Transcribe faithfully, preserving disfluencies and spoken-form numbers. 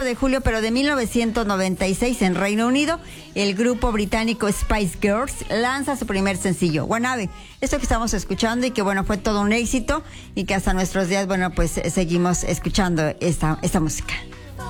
de julio, pero de mil novecientos noventa y seis en Reino Unido, el grupo británico Spice Girls lanza su primer sencillo, Wannabe. Esto que estamos escuchando y que, bueno, fue todo un éxito y que hasta nuestros días, bueno, pues seguimos escuchando esta, esta música.